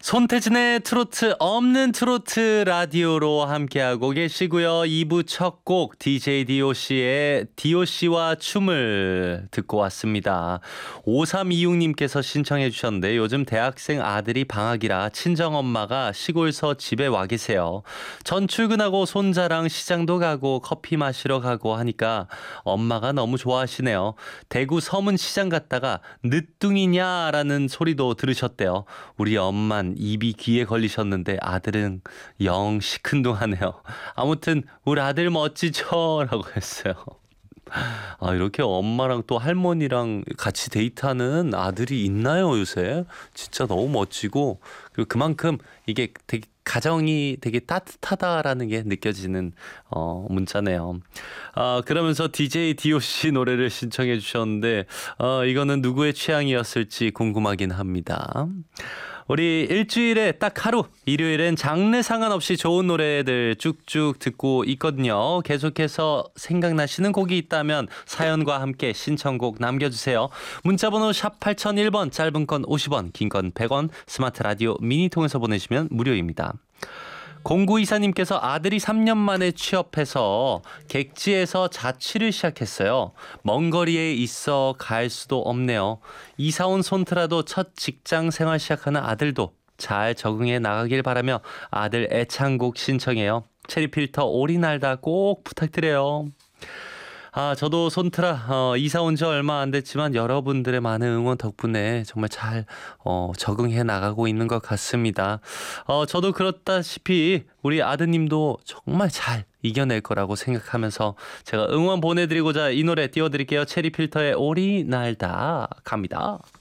손태진의 트로트 없는 트로트 라디오로 함께하고 계시고요. 2부 첫 곡 DJ DOC의 DOC와 춤을 듣고 왔습니다. 5326님께서 신청해 주셨는데 요즘 대학생 아들이 방학이라 친정엄마가 시골서 집에 와 계세요. 전 출근하고 손자랑 시장도 가고 커피 마시러 가고 하니까 엄마가 너무 좋아하시네요. 대구 서문시장 갔다가 늦둥이냐라는 소리도 들으셨대요. 우리 엄만 입이 귀에 걸리셨는데 아들은 영 시큰둥하네요. 아무튼 우리 아들 멋지죠? 라고 했어요. 아, 이렇게 엄마랑 또 할머니랑 같이 데이트하는 아들이 있나요, 요새? 진짜 너무 멋지고, 그리고 그만큼 이게 되게 가정이 되게 따뜻하다라는 게 느껴지는 문자네요. 그러면서 DJ DOC 노래를 신청해 주셨는데 이거는 누구의 취향이었을지 궁금하긴 합니다. 우리 일주일에 딱 하루, 일요일엔 장르 상관없이 좋은 노래들 쭉쭉 듣고 있거든요. 계속해서 생각나시는 곡이 있다면 사연과 함께 신청곡 남겨주세요. 문자번호 샵 8001번, 짧은 건 50원, 긴 건 100원, 스마트 라디오 미니 통해서 보내시면 무료입니다. 0924님께서 아들이 3년 만에 취업해서 객지에서 자취를 시작했어요. 먼 거리에 있어 갈 수도 없네요. 이사 온 손트라도 첫 직장 생활 시작하는 아들도 잘 적응해 나가길 바라며 아들 애창곡 신청해요. 체리필터 오리 날다 꼭 부탁드려요. 저도 손트라 이사 온 지 얼마 안 됐지만 여러분들의 많은 응원 덕분에 정말 잘 적응해 나가고 있는 것 같습니다. 저도 그렇다시피 우리 아드님도 정말 잘 이겨낼 거라고 생각하면서 제가 응원 보내드리고자 이 노래 띄워드릴게요. 체리필터의 오리 날다 갑니다.